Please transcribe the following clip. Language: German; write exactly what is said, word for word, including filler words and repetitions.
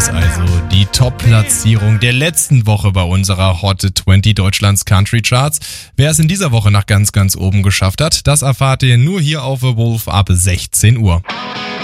ist also die Top-Platzierung der letzten Woche bei unserer Hot zwanzig Deutschlands Country Charts. Wer es in dieser Woche nach ganz, ganz oben geschafft hat, das erfahrt ihr nur hier auf The Wolf ab sechzehn Uhr.